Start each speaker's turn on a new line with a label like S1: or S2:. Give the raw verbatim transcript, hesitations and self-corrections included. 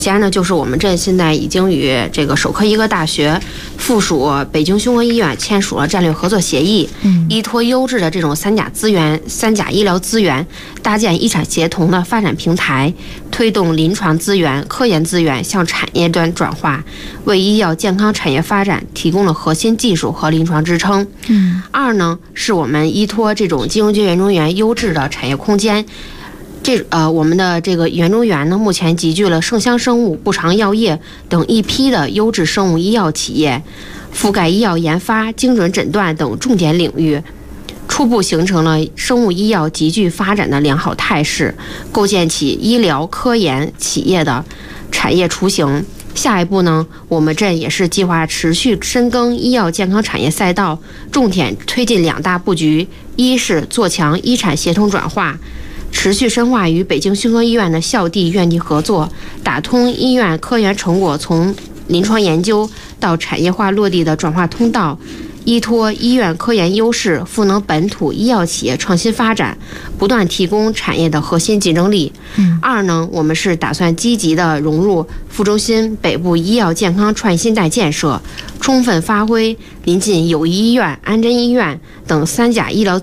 S1: 现在呢，就是我们镇现在已经与这个首科医科大学附属北京胸科医院签署了战略合作协议，
S2: 嗯，
S1: 依托优质的这种三甲资源、三甲医疗资源，搭建医产协同的发展平台，推动临床资源、科研资源向产业端转化，为医药健康产业发展提供了核心技术和临床支撑。
S2: 嗯，
S1: 二呢，是我们依托这种金融街园中园优质的产业空间。这呃，我们的这个园中园呢，目前集聚了盛香生物、步长药业等一批的优质生物医药企业，覆盖医药研发、精准诊断等重点领域，初步形成了生物医药集聚发展的良好态势，构建起医疗科研企业的产业雏形。下一步呢，我们镇也是计划持续深耕医药健康产业赛道，重点推进两大布局：一是做强医产协同转化，持续深化与北京胸科医院的校地院地合作，打通医院科研成果从临床研究到产业化落地的转化通道，依托医院科研优势，赋能本土医药企业创新发展，不断提供产业的核心竞争力。
S2: 嗯，
S1: 二呢，我们是打算积极的融入副中心北部医药健康创新带建设，充分发挥临近友谊医院、安贞医院等三甲医疗